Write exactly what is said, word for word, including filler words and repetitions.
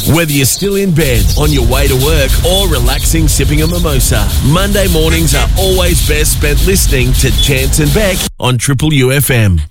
Whether you're still in bed, on your way to work, or relaxing sipping a mimosa, Monday mornings are always best spent listening to Chance and Beck on Triple U F M.